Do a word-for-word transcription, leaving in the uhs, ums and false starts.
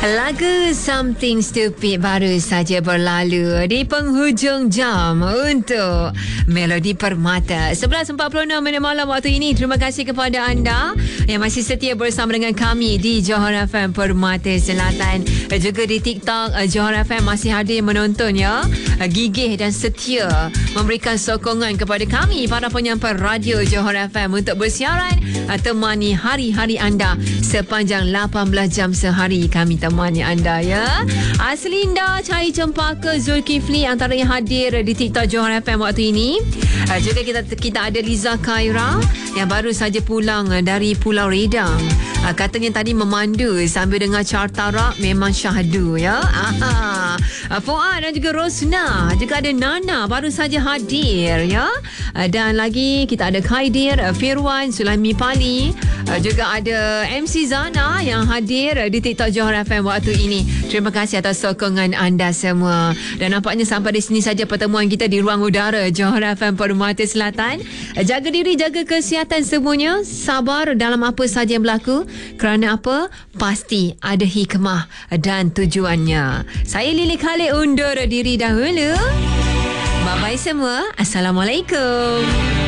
Lagu Something Stupid baru saja berlalu di penghujung jam untuk Melodi Permata. sebelas empat puluh enam minit malam waktu ini. Terima kasih kepada anda yang masih setia bersama dengan kami di Johor F M Permata Selatan. Juga di TikTok Johor F M masih hadir menonton ya. Gigih dan setia memberikan sokongan kepada kami para penyampai radio Johor F M untuk bersiaran, temani hari-hari anda sepanjang lapan belas jam sehari. Kami temani anda ya. Aslinda, Cahaya Cempaka, Zulkifli antara yang hadir di TikTok Johor F M waktu ini. Juga kita kita ada Liza Khaira yang baru saja pulang dari Pulau Redang. Katanya tadi memandu sambil dengar carta rak, memang syahdu ya. Aha. Fuad dan juga Rosna, juga ada Nana baru saja hadir ya. Dan lagi kita ada Khaidir, Firwan, Sulaimi Pali, juga ada M C Zana yang hadir di TikTok Johor F M waktu ini. Terima kasih atas sokongan anda semua. Dan nampaknya sampai di sini saja pertemuan kita di ruang udara Johor F M Permata Selatan. Jaga diri, jaga kesihatan semuanya. Sabar dalam apa saja yang berlaku. Kerana apa? Pasti ada hikmah dan tujuannya. Saya Lily Khalid undur diri dahulu. Bye-bye semua. Assalamualaikum.